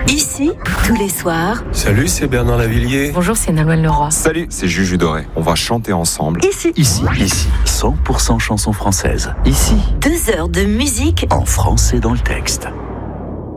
Ici, tous les soirs. Salut, c'est Bernard Lavillier. Bonjour, c'est Nolwenn Leroy. Salut, c'est Juju Doré. On va chanter ensemble. Ici. 100% chansons françaises. Ici, 2 heures de musique en français dans le texte.